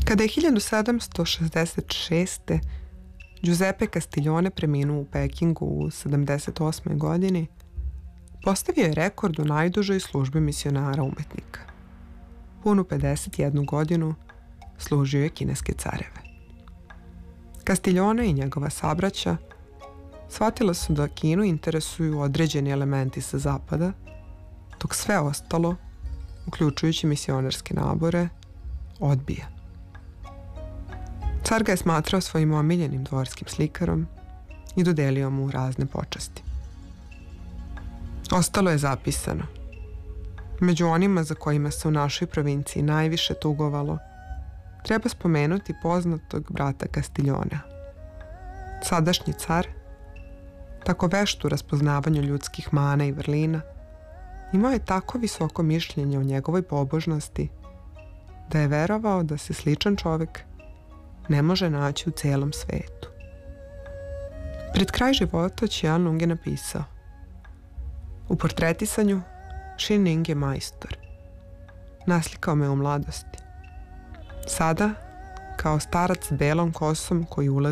Kada je 1766. Giuseppe Castiglione preminuo u Pekingu u 78. godini, postavio je rekord u najdužoj službi misionara umetnika. Punu 51 godinu služio je kineske careve. Castiglione i njegova sabraća shvatila su da Kinu interesuju određeni elementi sa zapada, dok sve ostalo, uključujući misionarske nabore, odbija. Car ga je smatrao svojim omiljenim dvorskim slikarom i dodelio mu razne počasti. Ostalo je zapisano. Među onima za kojima se u našoj provinciji najviše tugovalo, treba spomenuti poznatog brata Castigliona. Sadašnji car, tako vešt u raspoznavanju ljudskih mana i vrlina, imao je tako visoko mišljenje o njegovoj pobožnosti da je verovao da se sličan čovek ne može naći u celom svetu. Pred kraj života Qianlong je napisao: u portretisanju Shi Ning je majstor. Naslikao me u mladosti. Sada, kao starac s belom kosom koji ulazi